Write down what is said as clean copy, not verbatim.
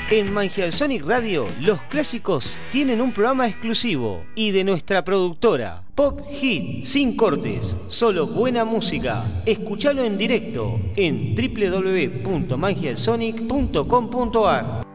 En Magial Sonic Radio, los clásicos tienen un programa exclusivo y de nuestra productora. Pop Hit, sin cortes, solo buena música. Escuchalo en directo en www.magialsonic.com.ar.